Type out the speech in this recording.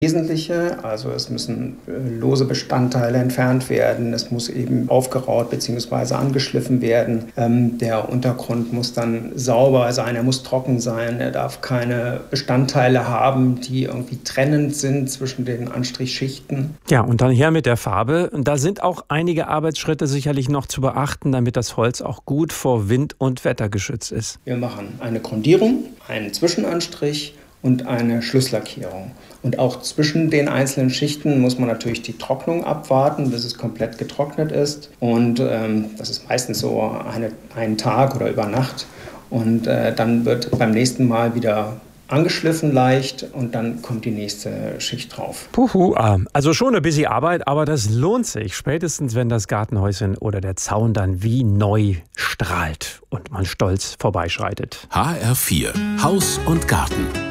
Wesentliche. Also es müssen lose Bestandteile entfernt werden, es muss eben aufgeraut bzw. angeschliffen werden. Der Untergrund muss dann sauber sein, er muss trocken sein, er darf keine Bestandteile haben, die irgendwie trennend sind zwischen den Anstrichschichten. Ja, und dann her mit der Farbe. Da sind auch einige Arbeitsschritte sicherlich noch zu beachten, damit das Holz auch gut vor Wind und Wetter geschützt ist. Wir machen eine Grundierung, einen Zwischenanstrich und eine Schlusslackierung. Und auch zwischen den einzelnen Schichten muss man natürlich die Trocknung abwarten, bis es komplett getrocknet ist. Und das ist meistens so einen Tag oder über Nacht. Und dann wird beim nächsten Mal wieder angeschliffen leicht und dann kommt die nächste Schicht drauf. Puhu, also schon ein bisschen Arbeit, aber das lohnt sich. Spätestens, wenn das Gartenhäuschen oder der Zaun dann wie neu strahlt und man stolz vorbeischreitet. HR4 Haus und Garten.